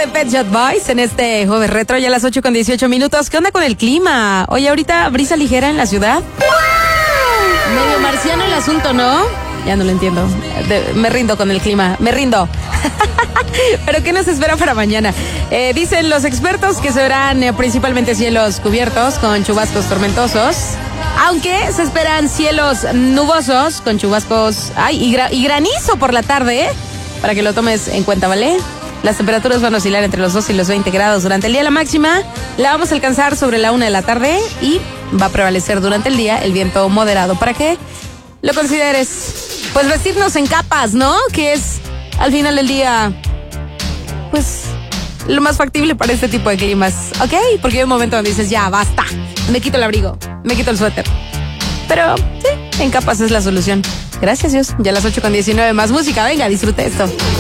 de Pet Shop Boys en este jueves retro, ya a las 8:18. ¿Qué onda con el clima? Oye, ahorita brisa ligera en la ciudad. Medio marciano el asunto, ¿no? Ya no lo entiendo. Me rindo con el clima, me rindo. ¿Pero qué nos espera para mañana? Dicen los expertos que se verán principalmente cielos cubiertos con chubascos tormentosos. Aunque se esperan cielos nubosos con chubascos y granizo por la tarde, para que lo tomes en cuenta, ¿vale? Las temperaturas van a oscilar entre los 2 y los 20 grados durante el día. La máxima la vamos a alcanzar sobre la 1 de la tarde y va a prevalecer durante el día el viento moderado. ¿Para qué lo consideres? Pues vestirnos en capas, ¿no? Que es, al final del día, pues, lo más factible para este tipo de climas, ¿ok? Porque hay un momento donde dices, ya, basta, me quito el abrigo, me quito el suéter. Pero, sí, en capas es la solución. Gracias, Dios. Ya a las 8:19, más música. Venga, disfrute esto.